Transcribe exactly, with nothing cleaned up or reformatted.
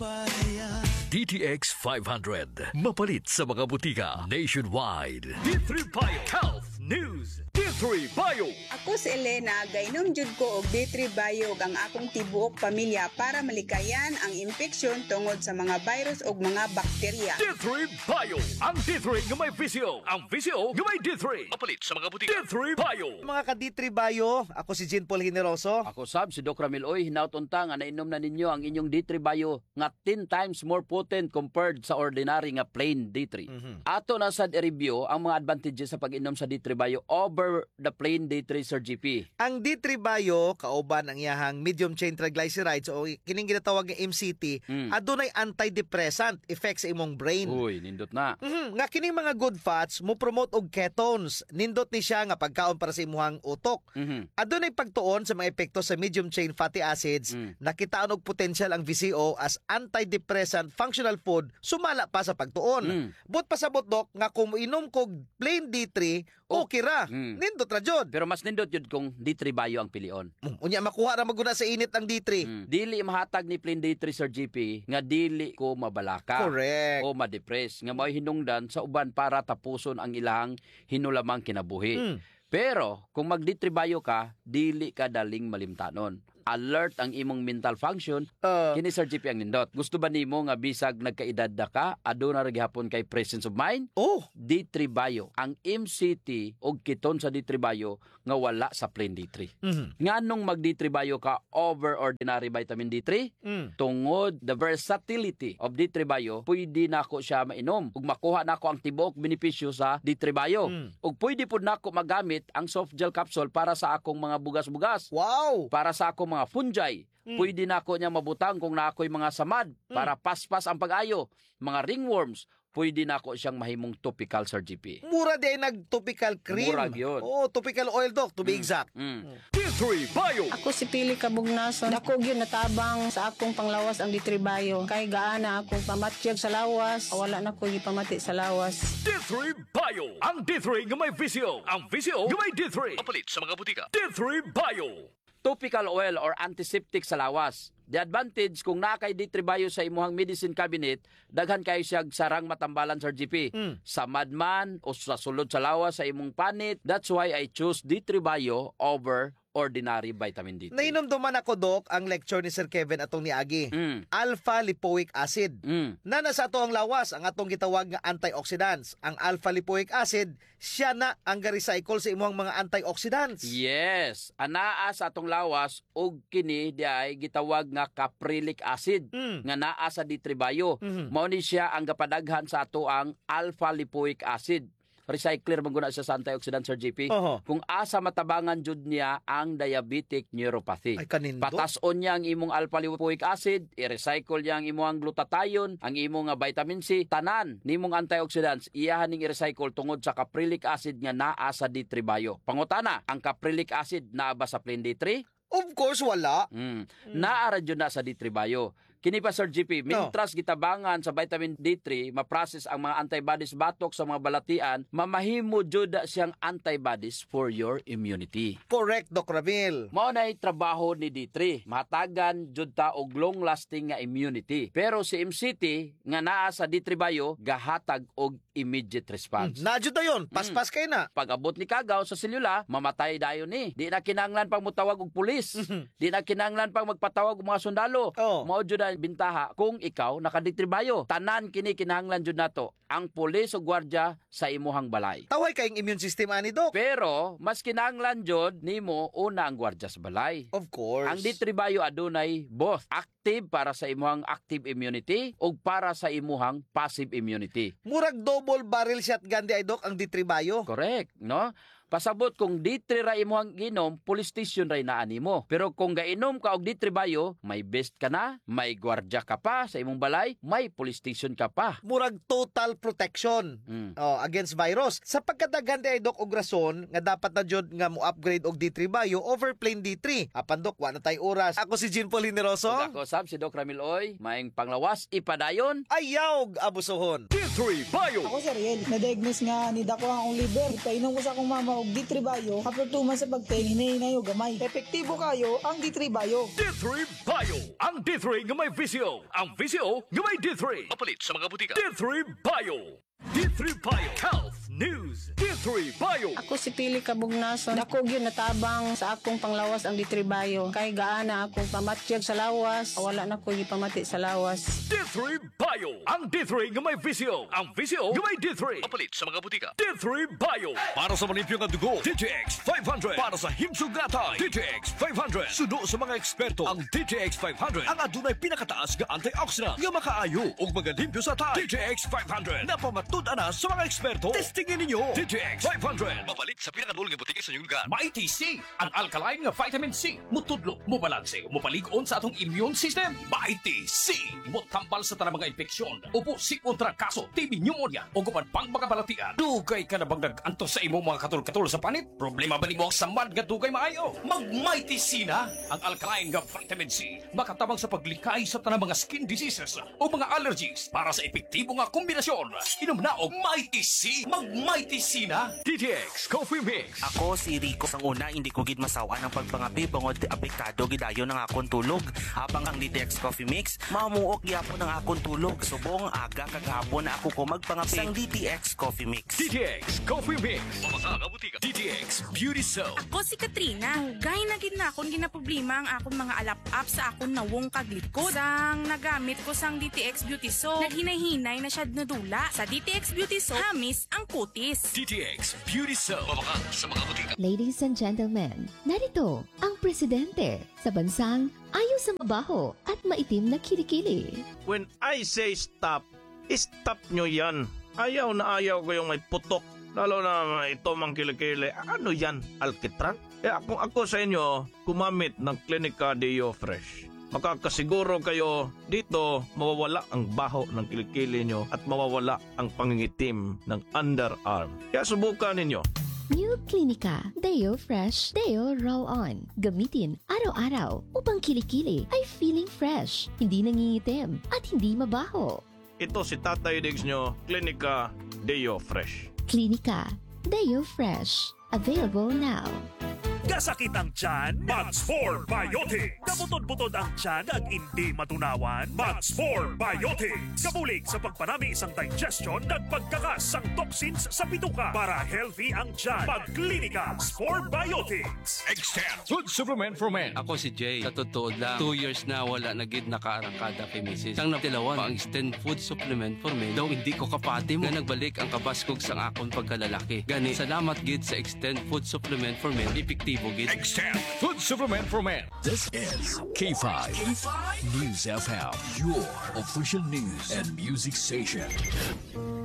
D T X five hundred. Mapalit sa mga butika nationwide. D three Bio Health News. D three Bio. Ako si Elena, gainom jud ko og D three Bio ang akong tibuok pamilya para malikayan ang infeksyon tungod sa mga virus ug mga bakterya. D three Bio. Ang D three nga may visio. Ang visio nga may D three. Mapalit sa mga butika. D three Bio. Mga ka-D three Bio, ako si Jean Paul Generoso. Ako sab si Doc Ramil Oy, hinautunta nga nainom na ninyo ang inyong D three Bio nga ten times more potent compared sa ordinary nga plain D three. Mm-hmm. Ato na sad i-review ang mga advantages sa pag-inom sa D three Bio over the plain D three, Sir G P. Ang D three Bio, kauban ang iyahang medium chain triglycerides o kining ginatawag nga M C T, mm. adunay antidepressant effect sa imong brain. Uy, nindot na. Mm-hmm. Nga kining mga good fats mo promote og ketones. Nindot ni siya nga pagkaon para sa imong utok. Mm-hmm. Adunay pagtuon sa mga epekto sa medium chain fatty acids. Mm. Nakitaon og potential ang V C O as antidepressant functional food, sumala pa sa pagtuon. Mm. But pasabot dok nga kung inom kog plain D three, oh. okay ra. Mm. Nindot ra jud. Pero mas nindot jud kung D three Bio ang pilion. Mm. Unya makuha ra maguna sa init ang D three. Mm. Dili mahatag ni plain D three, Sir G P, nga dili ko mabalaka. Correct. O ma-depress nga mo'y hinungdan sa uban para tapuson ang ilang hinulamang kinabuhi. Mm. Pero kung mag D three Bio ka, dili ka daling malimtanon. Alert ang imong mental function. Uh, kini Sir G P ang nindot. Gusto ba nimo nga bisag nagkaedad na ka, aduna ra gihapon kay presence of mind? Oh, D three Bio. Ang M C T og kiton sa D three Bio nga wala sa plain D three. Mm-hmm. Nganong mag D three Bio ka over ordinary vitamin D three? Mm. Tungod the versatility of D three Bio, pwede nako siya mainom ug makuha nako ang tibuok benepisyo sa D three Bio. Mm. Ug pwede pud nako magamit ang soft gel capsule para sa akong mga bugas-bugas. Wow! Para sa akong mga fungi. Mm. Pwede na ako niya mabutang kung na ako'y mga samad mm. para paspas ang pag-ayo. Mga ringworms, pwede na ako siyang mahimong topical, Sir G P. Mura din nag-topical cream. Mura yun. Oh, topical oil, Doc, to be mm. exact. Mm. D three Bio. Ako si Pili Kabugnason. Dako gyud natabang sa akong panglawas ang D three Bio. Kay gaana akong pamatyag sa lawas. Wala na ko gipamati sa lawas. D three Bio. Ang D three nga may visio. Ang visio nga may D three. Mapalit sa mga butika. D three Bio. Topical oil or antiseptic sa lawas. The advantage kung nakay D three Bio sa imuhang medicine cabinet, daghan kayo siya sarang matambalan, Sir G P. Mm. Sa madman o sa sulod sa lawas sa imong panit. That's why I choose D three Bio over ordinary vitamin D three. Nainom duman ako, Doc, ang lecture ni Sir Kevin atong niagi. Mm. Alpha-lipoic acid. Mm. Na nasa ato ang lawas, ang atong gitawag nga antioxidants. Ang alpha-lipoic acid, siya na ang ga-recycle sa imong mga antioxidants. Yes. Anaa sa atong lawas, og kini di ay gitawag nga caprylic acid. Mm. Nga naa sa D three Bio. Mm-hmm. Mao ni siya ang gapadaghan sa ato ang alpha-lipoic acid. Recycler maguna siya sa antioxidant, Sir J P. Uh-huh. Kung asa matabangan jud niya ang diabetic neuropathy. Ay, kanindo. Patason niya ang imong alpha-lipoic acid, i-recycle niya ang imong glutathione, ang imong vitamin C, tanan nimong antioxidants, iyahan ning i-recycle tungod sa caprylic acid nga naa sa D three Bio. Pangutana, ang caprylic acid naa ba sa plain D three? Of course, wala. Mm. Mm. Naara dyan na sa D three Bio. Kini pa, Sir G P, mintras no. gitabangan sa vitamin D three, maprocess ang mga antibodies batok sa mga balatian, mamahimo jud siyang antibodies for your immunity. Correct, Doc Ramil. Mao nay trabaho ni D three. Mahatagan jud ta og long-lasting nga immunity. Pero si M C T nga naa sa D three Bio, gahatag og immediate response. Mm. Nadyo ta yun. Paspas mm. kay na. Pag abot ni kagaw sa selula, mamatay dayon ni. Di na kinahanglan pang mutawag og pulis. Mm-hmm. Di na kinahanglan pang magpatawag og mga sundalo. Oh. Mao jud ang bintaha kung ikaw naka-D three Bio. Tanan kini kinahanglan jud nato ang pulis o gwardiya sa imuhang balay. Taway kayong immune system ani, Doc. Pero mas kinahanglan jud nimo una ang gwardiya sa balay. Of course. Ang D three Bio adunay both active para sa imuhang active immunity o para sa imuhang passive immunity. Murag double barrel shotgun di ay, Doc, ang D three Bio. Correct, no? Pasabot kung D three ra imuhang ginom, police station ra inaani mo. Pero kung gainom ka og D three Bio, may best ka na, may gwardiya ka pa sa imong balay, may police station ka pa. Murag total protection mm. oh, against virus. Sa pagkadaghan di ay, Doc, og rason nga dapat na jud nga mo upgrade og D three Bio over plain D three. Apan, Doc, wa na tay oras. Ako si Jean Paul Generoso. Ako sab si Doc Ramil Oy, maing panglawas ipadayon. Ayaw abusohon. D three Bio. Ako si Riel, na-diagnose nga ni dako ang liver. Ipainom ko sa akong mama og D three Bio kapagtuman sa pagkahinay o gamay. Epektibo kayo ang D three Bio. D three Bio. Ang D three nga may visio. Ang visio nga may D three. Mapalit sa mga butika. D three Bio. D three Bio Health News. D three Bio. Ako si Pili Kabugnason. Dako gyud natabang sa akong panglawas ang D three Bio. Kay gaana akong pamatyag sa lawas. Wala na ko gipamati sa lawas. D three Bio. Ang D three nga may visio. Ang visio nga may D three. Mapalit sa mga butika. D three Bio. Para sa manimpyo nga dugo, D T X five hundred. Para sa himsugatay, D T X five hundred. Sudo sa mga eksperto, ang D T X five hundred ang adunay pinakataas nga antioxidant nga makaayo ug magalimpyo sa tay. D T X five hundred na pamatud ana sa mga eksperto. Testingin ninyo. D T X five hundred. Mapalit sa pinakadulong nga butika sa inyong lugar. Mighty C, ang alkaline nga vitamin C. Mutudlo, mubalanse, mupalig-on sa atong immune system. Mighty C, mutambal sa tanang mga infeksyon. Upo si kontrakaso, T B pneumonia, o gupan pang magabalatian. Dugay ka na bang nag-anto sa imong mga katul-katul sa panit? Problema ba ni mo ang samad nga dugay maayo? Mag-Mighty C na, ang alkaline nga vitamin C. Makatabang sa paglikay sa tanang mga skin diseases o mga allergies para sa epektibo nga kombinasyon. Inom na og Mighty C. Mag-Mighty C na. D T X Coffee Mix. Ako si Rico. Sang una, hindi ko gid masawa ng pagpangapi bangod apektado gidayon ng akong tulog. Habang ang D T X Coffee Mix, mamuok gyapon ng akong tulog. Subong aga kagahapon na ako ko magpangapi sang D T X Coffee Mix. D T X Coffee Mix. Pamasa butika. D T X Beauty Soap. Ako si Katrina. Gay na gid na akong ginaproblema ang akong mga alap-up sa akong nawong kaglikod. Sang nagamit ko sang D T X Beauty Soap, naghinay-hinay na siya nadula. Sa D T X Beauty Soap, hamis ang kutis. D T X Beauty Soap. Pamaka sa mga butika. Ladies and gentlemen, narito ang presidente sa bansang ayaw sa mabaho at maitim na kilikili. When I say stop, stop nyo yan. Ayaw na ayaw ko yung may putok. Lalo na ito mang kilikili. Ano yan? Alkitran? Kaya kung ako sa inyo, kumamit ng Clinica Deo Fresh. Makakasiguro kayo dito mawawala ang baho ng kilikili nyo at mawawala ang pangingitim ng underarm. Kaya subukan ninyo. New Clinica Deo Fresh Deo Roll-On. Gamitin araw-araw upang kilikili ay feeling fresh, hindi nangingitim at hindi mabaho. Ito si Tatay Diggs nyo, Clinica Deo Fresh. Clinica Deo Fresh. Available now. Kasakit ang tiyan, Max four Biotics. Kabutod-butod ang tiyan ag hindi matunawan, Max four Biotics. Kabulig sa pagpanami isang digestion at pagkakas sang toxins sa bituka para healthy ang tiyan. Pag-Clinica four Biotics. Extend Food Supplement for Men. Ako si Jay. Sa totoo lang, two years na wala na gid nakaarangkada kay misis. Sang natilawan pa ang Extend Food Supplement for Men. Daw hindi ko kapati mo. Nga nagbalik ang kabaskog sang akon pagkalalaki. Gani, salamat gid sa Extend Food Supplement for Men. Epektibo gid. Extend Food Supplement for Men. This is K five News F M, your official news and music station.